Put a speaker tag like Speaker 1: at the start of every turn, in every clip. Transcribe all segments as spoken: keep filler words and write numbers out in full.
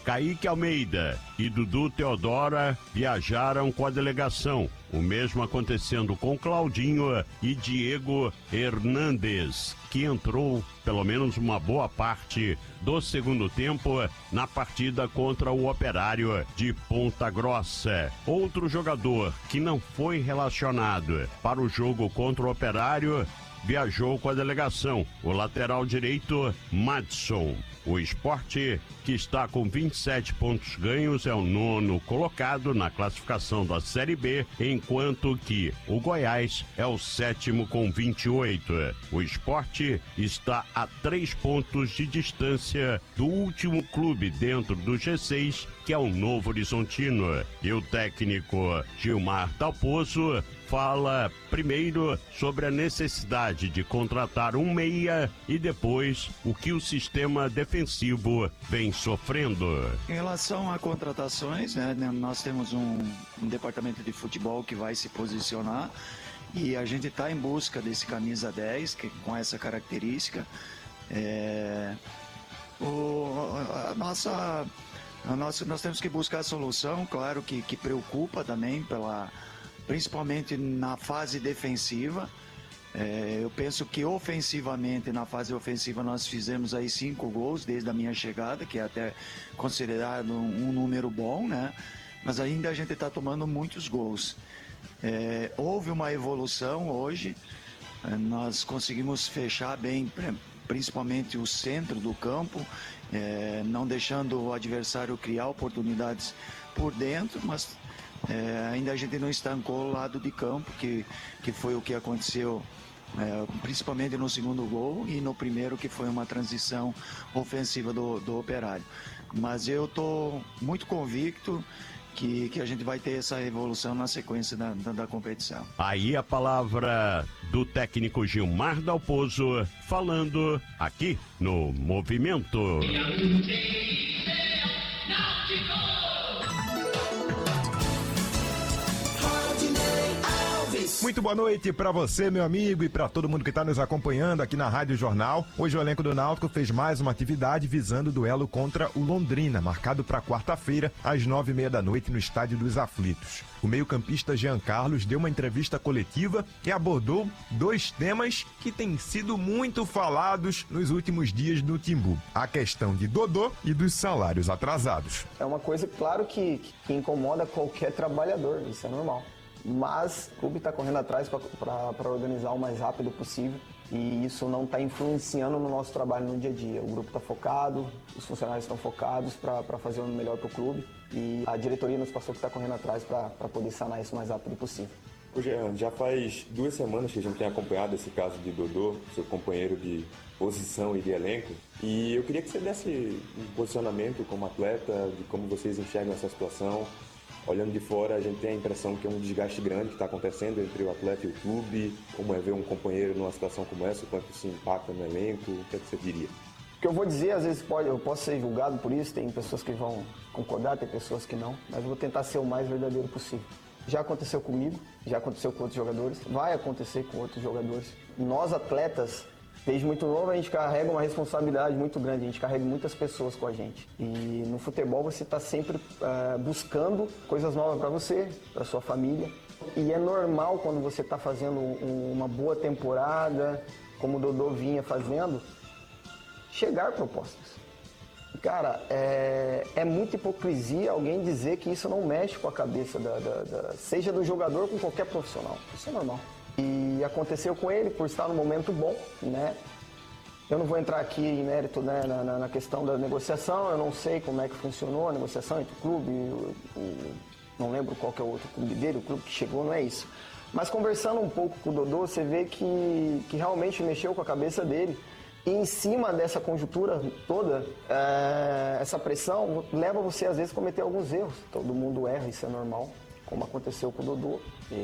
Speaker 1: Kaique Almeida e Dudu Teodora viajaram com a delegação. O mesmo acontecendo com Claudinho e Diego Hernandes, que entrou pelo menos uma boa parte do segundo tempo na partida contra o Operário de Ponta Grossa. Outro jogador que não foi relacionado para o jogo contra o Operário viajou com a delegação, o lateral direito Madson. O Sport, que está com vinte e sete pontos ganhos, é o nono colocado na classificação da Série B, enquanto que o Goiás é o sétimo com vinte e oito. O Sport está a três pontos de distância do último clube dentro do G seis, que é o Novo Horizontino. E o técnico Gilmar Dalpozo fala primeiro sobre a necessidade de contratar um meia e depois o que o sistema defensivo vem sofrendo.
Speaker 2: Em relação a contratações, né, nós temos um, um departamento de futebol que vai se posicionar e a gente está em busca desse camisa dez, que, com essa característica. É, o, a nossa, a nossa, nós temos que buscar a solução, claro que, que preocupa também pela... principalmente na fase defensiva. É, eu penso que ofensivamente, na fase ofensiva, nós fizemos aí cinco gols desde a minha chegada, que é até considerado um, um número bom, né? Mas ainda a gente está tomando muitos gols. É, houve uma evolução hoje, é, nós conseguimos fechar bem, principalmente o centro do campo, é, não deixando o adversário criar oportunidades por dentro, mas É, ainda a gente não estancou o lado de campo, que, que foi o que aconteceu, é, principalmente no segundo gol e no primeiro, que foi uma transição ofensiva do, do Operário. Mas eu estou muito convicto que, que a gente vai ter essa evolução na sequência da, da, da competição.
Speaker 1: Aí a palavra do técnico Gilmar Dalpozo, falando aqui no Movimento.
Speaker 3: Muito boa noite para você, meu amigo, e para todo mundo que está nos acompanhando aqui na Rádio Jornal. Hoje o elenco do Náutico fez mais uma atividade visando o duelo contra o Londrina, marcado para quarta-feira, às nove e meia da noite, no Estádio dos Aflitos. O meio-campista Jean Carlos deu uma entrevista coletiva e abordou dois temas que têm sido muito falados nos últimos dias no Timbu: a questão de Dodô e dos salários atrasados.
Speaker 4: É uma coisa, claro, que, que incomoda qualquer trabalhador, isso é normal. Mas o clube está correndo atrás para organizar o mais rápido possível e isso não está influenciando no nosso trabalho no dia a dia. O grupo está focado, os funcionários estão focados para fazer o melhor para o clube e a diretoria nos passou que está correndo atrás para poder sanar isso o mais rápido possível.
Speaker 5: Jean, já faz duas semanas que a gente tem acompanhado esse caso de Dodô, seu companheiro de posição e de elenco, e eu queria que você desse um posicionamento como atleta, de como vocês enxergam essa situação. Olhando de fora, a gente tem a impressão que é um desgaste grande que está acontecendo entre o atleta e o clube. Como é ver um companheiro numa situação como essa, o quanto isso impacta no elenco, o que é que você diria?
Speaker 4: O que eu vou dizer, às vezes pode, eu posso ser julgado por isso, tem pessoas que vão concordar, tem pessoas que não, mas eu vou tentar ser o mais verdadeiro possível. Já aconteceu comigo, já aconteceu com outros jogadores, vai acontecer com outros jogadores. Nós, atletas, desde muito novo a gente carrega uma responsabilidade muito grande, a gente carrega muitas pessoas com a gente. E no futebol você está sempre uh, buscando coisas novas para você, para sua família. E é normal quando você está fazendo um, uma boa temporada, como o Dodô vinha fazendo, chegar propostas. Cara, é, é muita hipocrisia alguém dizer que isso não mexe com a cabeça, da, da, da, seja do jogador ou com qualquer profissional. Isso é normal. E aconteceu com ele por estar num momento bom, né? Eu não vou entrar aqui em mérito, né, na, na questão da negociação, eu não sei como é que funcionou a negociação entre o clube, o, o, não lembro qual que é o outro clube dele, o clube que chegou, não é isso. Mas conversando um pouco com o Dodô, você vê que, que realmente mexeu com a cabeça dele. E em cima dessa conjuntura toda, é, essa pressão leva você às vezes a cometer alguns erros. Todo mundo erra, isso é normal. Como aconteceu com o Dodô,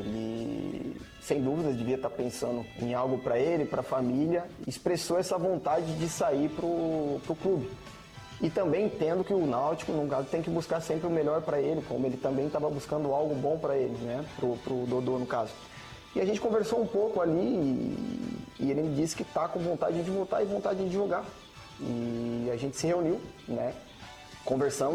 Speaker 4: ele, sem dúvida, devia estar pensando em algo para ele, para a família, expressou essa vontade de sair para o clube. E também entendo que o Náutico, no caso, tem que buscar sempre o melhor para ele, como ele também estava buscando algo bom para ele, né? Para o Dodô, no caso. E a gente conversou um pouco ali e, e ele me disse que está com vontade de voltar e vontade de jogar. E a gente se reuniu, né? Conversamos.